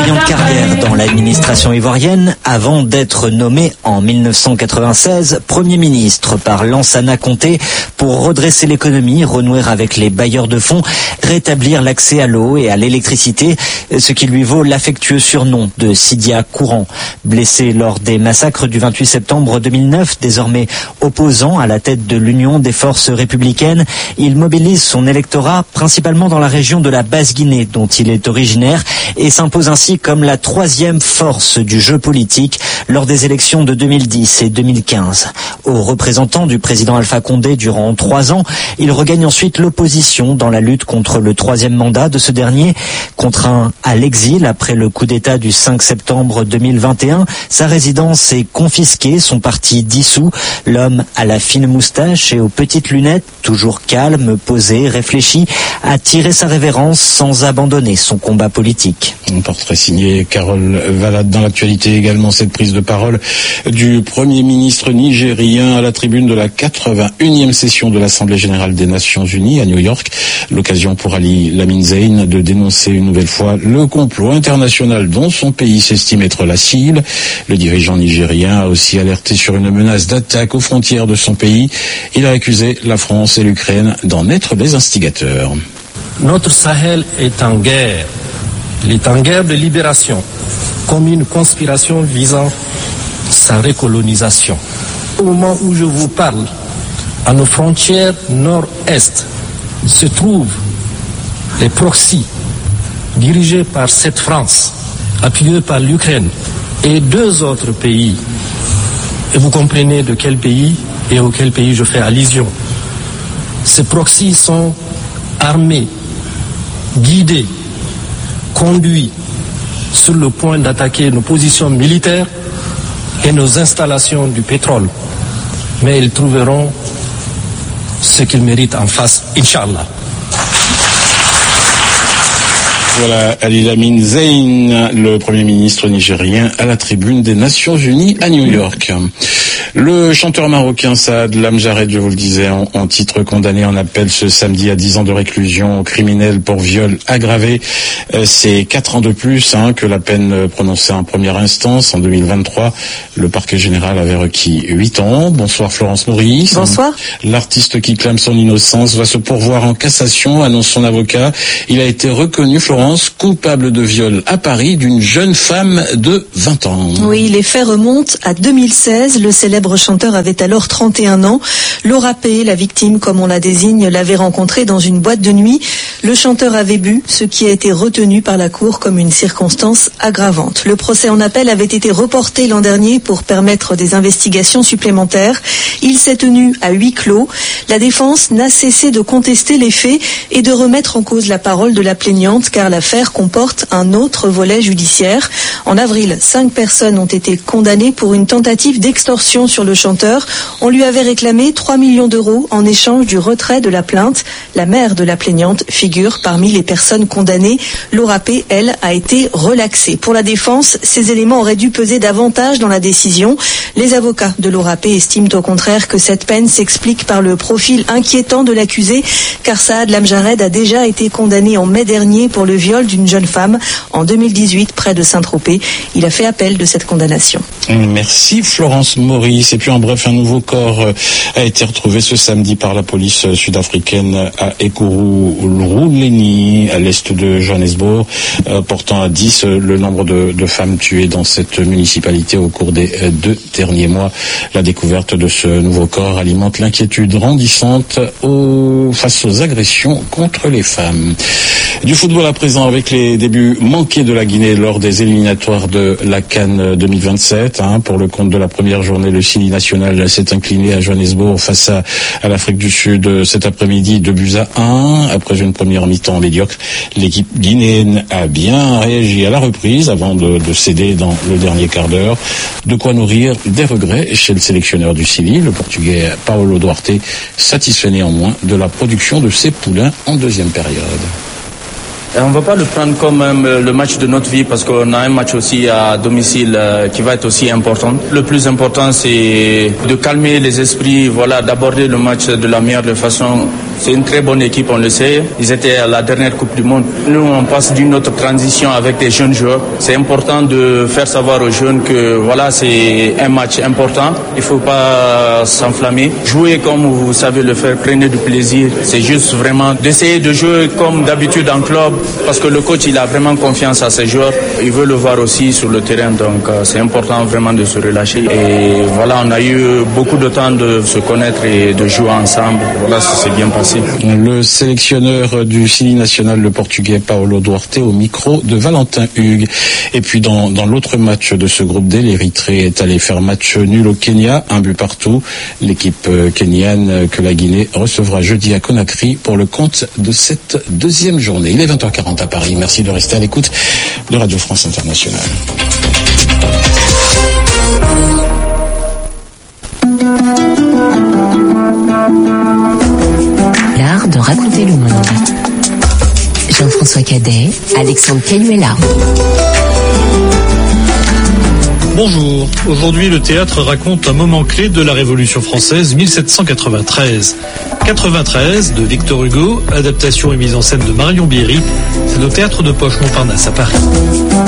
brillante carrière dans l'administration ivoirienne avant d'être nommé en 1996 Premier ministre par Lansana Conté pour redresser l'économie, renouer avec les bailleurs de fonds, rétablir l'accès à l'eau et à l'électricité, ce qui lui vaut l'affectueux surnom de Sidia Courant. Blessé lors des massacres du 28 septembre 2009, désormais opposant à la tête de l'Union des forces républicaines, il mobilise son électorat principalement dans la région de la Basse-Guinée dont il est originaire et s'impose ainsi comme la troisième force du jeu politique lors des élections de 2010 et 2015. Aux représentants du président Alpha Condé durant 3 ans, il regagne ensuite l'opposition dans la lutte contre le troisième mandat de ce dernier. Contraint à l'exil après le coup d'État du 5 septembre 2021, sa résidence est confisquée, son parti dissous. L'homme à la fine moustache et aux petites lunettes, toujours calme, posé, réfléchi, a tiré sa révérence sans abandonner son combat politique. Un portrait signé Carole Valade. Dans l'actualité également, cette prise de parole du Premier ministre nigérien à la tribune de la 81e session de l'Assemblée générale des Nations unies à New York. L'occasion pour Ali Lamine Zein de dénoncer une nouvelle fois le complot international dont son pays s'estime être la cible. Le dirigeant nigérien a aussi alerté sur une menace d'attaque aux frontières de son pays. Il a accusé la France et l'Ukraine d'en être les instigateurs. Notre Sahel est en guerre. Il est en guerre de libération, comme une conspiration visant sa recolonisation. Au moment où je vous parle, à nos frontières nord-est se trouvent les proxys dirigés par cette France, appuyés par l'Ukraine et 2 autres pays. Et vous comprenez de quel pays et auquel pays je fais allusion. Ces proxys sont armés, guidés, conduits sur le point d'attaquer nos positions militaires et nos installations du pétrole. Mais ils trouveront ce qu'ils méritent en face, Inch'Allah. Voilà, Ali Lamine Zein, le Premier ministre nigérien à la tribune des Nations Unies à New York. Le chanteur marocain Saad Lamjared, je vous le disais, en titre condamné en appel ce samedi à 10 ans de réclusion criminelle pour viol aggravé. C'est 4 ans de plus que la peine prononcée en première instance en 2023. Le parquet général avait requis 8 ans. Bonsoir Florence Maurice. Bonsoir. L'artiste qui clame son innocence va se pourvoir en cassation, annonce son avocat. Il a été reconnu, Florence, coupable de viol à Paris d'une jeune femme de 20 ans. Oui, les faits remontent à 2016. Le célèbre chanteur avait alors 31 ans. Laura P., la victime, comme on la désigne, l'avait rencontré dans une boîte de nuit. Le chanteur avait bu, ce qui a été retenu par la Cour comme une circonstance aggravante. Le procès en appel avait été reporté l'an dernier pour permettre des investigations supplémentaires. Il s'est tenu à huis clos. La défense n'a cessé de contester les faits et de remettre en cause la parole de la plaignante, car l'affaire comporte un autre volet judiciaire. En avril, 5 personnes ont été condamnées pour une tentative d'extorsion sur le chanteur. On lui avait réclamé 3 millions d'euros en échange du retrait de la plainte. La mère de la plaignante figure parmi les personnes condamnées. Laura P., elle, a été relaxée. Pour la défense, ces éléments auraient dû peser davantage dans la décision. Les avocats de Laura P. estiment au contraire que cette peine s'explique par le profil inquiétant de l'accusé, car Saad Lamjared a déjà été condamné en mai dernier pour le viol d'une jeune femme en 2018 près de Saint-Tropez. Il a fait appel de cette condamnation. Merci Florence Maurice. Et puis en bref, un nouveau corps a été retrouvé ce samedi par la police sud-africaine à Ekurhuleni, à l'est de Johannesburg, portant à 10 le nombre de femmes tuées dans cette municipalité au cours des 2 derniers mois. La découverte de ce nouveau corps alimente l'inquiétude grandissante face aux agressions contre les femmes. Du football à présent avec les débuts manqués de la Guinée lors des éliminatoires de la CAN 2027. Pour le compte de la première journée, le Chili national s'est incliné à Johannesburg face à l'Afrique du Sud cet après-midi 2-1. Après une première mi-temps médiocre, l'équipe guinéenne a bien réagi à la reprise avant de céder dans le dernier quart d'heure. De quoi nourrir des regrets chez le sélectionneur du Chili, le Portugais Paulo Duarte, satisfait néanmoins de la production de ses poulains en deuxième période. On ne va pas le prendre comme le match de notre vie parce qu'on a un match aussi à domicile qui va être aussi important. Le plus important, c'est de calmer les esprits, d'aborder le match de la meilleure façon C'est une très bonne équipe, on le sait. Ils étaient à la dernière Coupe du Monde. Nous, on passe d'une autre transition avec des jeunes joueurs. C'est important de faire savoir aux jeunes que voilà, c'est un match important. Il ne faut pas s'enflammer. Jouer comme vous savez le faire, prenez du plaisir. C'est juste vraiment d'essayer de jouer comme d'habitude en club parce que le coach, il a vraiment confiance à ses joueurs. Il veut le voir aussi sur le terrain. Donc, c'est important vraiment de se relâcher. Et voilà, on a eu beaucoup de temps de se connaître et de jouer ensemble. Voilà, ça s'est bien passé. Le sélectionneur du Chili national, le Portugais Paulo Duarte, au micro de Valentin Hugues. Et puis dans l'autre match de ce groupe D, l'Érythrée est allé faire match nul au Kenya, 1 but partout. L'équipe kenyane que la Guinée recevra jeudi à Conakry pour le compte de cette deuxième journée. Il est 20h40 à Paris. Merci de rester à l'écoute de Radio France Internationale. L'art de raconter le monde. Jean-François Cadet, Alexandre Cayuela. Bonjour. Aujourd'hui, le théâtre raconte un moment clé de la Révolution française 1793. 93 de Victor Hugo, adaptation et mise en scène de Marion Bierry. C'est au théâtre de Poche Montparnasse à Paris.